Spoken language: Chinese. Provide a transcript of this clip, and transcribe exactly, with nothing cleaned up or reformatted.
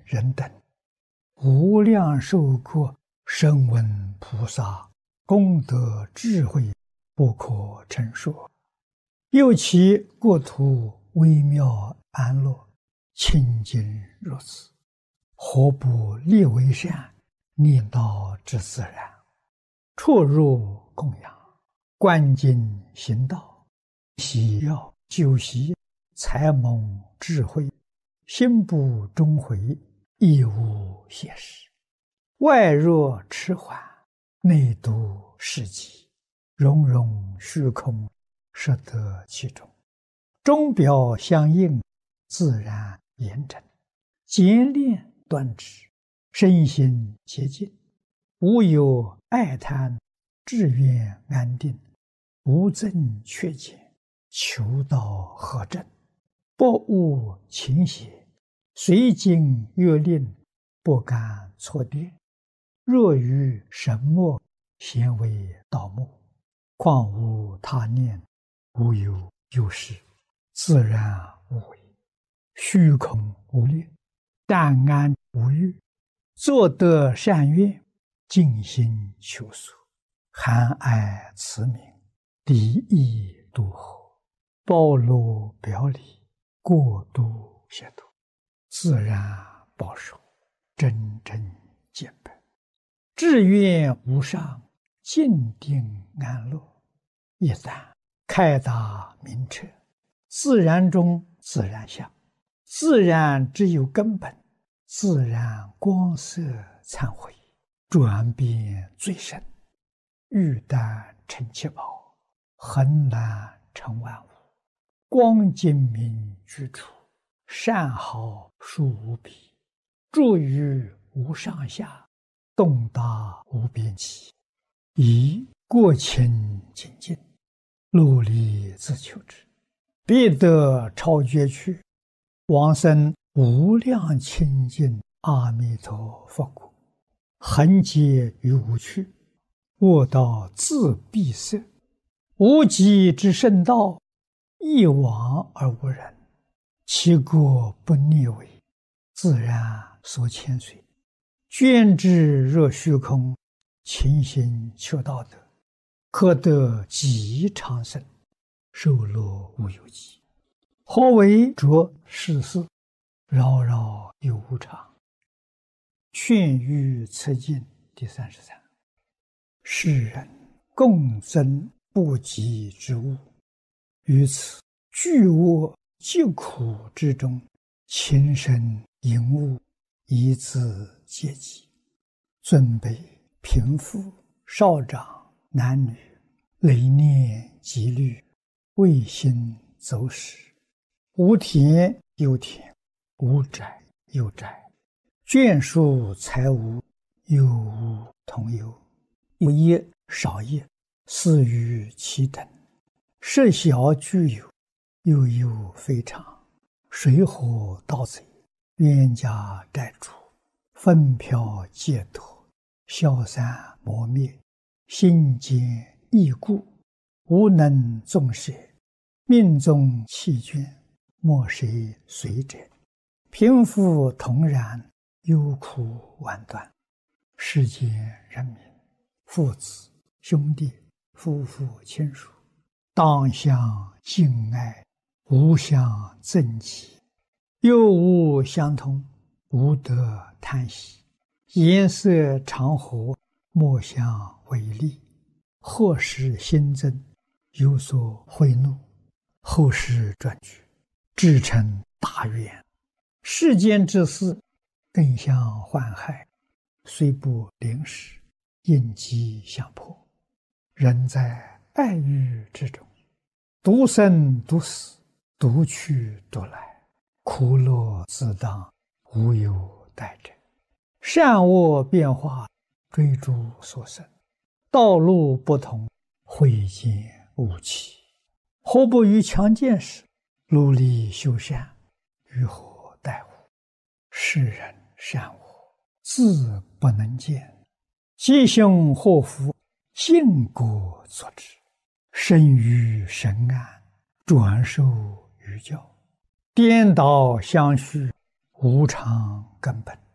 人等，无量寿国声闻菩萨功德智慧不可称说。又其国土微妙安乐，清净如此，何不立为善，念道之自然？出入供养，观经行道，喜要修习，才蒙智慧，心不终回，亦无邪事。外若迟缓，内度世极，融融虚空，摄得其中。钟表相应，自然严整，简练端直，身心洁净，无有爱贪，志愿安定，无增缺减，求道合正，不误情邪，随经约令，不敢错颠。若于神默，咸为道默，况无他念，无有有事，自然无为，虚空无念，淡安无欲，作得善愿，尽心求索，含爱慈悯，离意度合，包罗表里，过度协度，自然保守，真正见本，志愿无上，静定安乐。一旦开达明彻，自然中自然相，自然只有根本，自然光色忏悔，转变最深，玉丹成七宝，恒难成万物，光精明居处，善好殊无比，住于无上下，动达无边际，以过清精进，努力自求之，必得超绝去，往生无量清净阿弥陀佛国，恒劫于无趣，卧道自闭塞，无极之圣道，一往而无人，其国不逆违，自然所牵随，捐之若虚空，勤心求道德，可得极长生，寿乐无有极。何为着世事，扰扰有无常。劝喻此经第三十三。世人共增不及之物，于此巨恶疾苦之中，情深淫恶，以自阶级，尊卑贫富少长男女，累念积虑，未心走失，无田有田，无宅有宅，眷属财物，有无同有，有业少业，似于其等，设小具有，又有非常，水火盗贼，冤家债主，分飘戒脱，消散磨灭，心坚意固，无能纵舍，命中弃眷，莫谁随者，贫富同然，忧苦万端。世间人民，父子兄弟，夫妇亲属，当相敬爱，无相憎忌，又无相同，无得叹息，颜色常和，莫相违逆，或使新增，有所贿赂，后世转举，至成大愿。世间之事，更相患害，虽不临时，应机相迫。人在爱欲之中，独生独死，独去独来，苦乐自当，无有待者。善恶变化，追逐所生，道路不同，慧见无期。何不于强健时，努力修善，于何待乎？世人善恶，自不能见，吉凶祸福，因果所致。生于神安，转受于教，颠倒相续， 无常根本。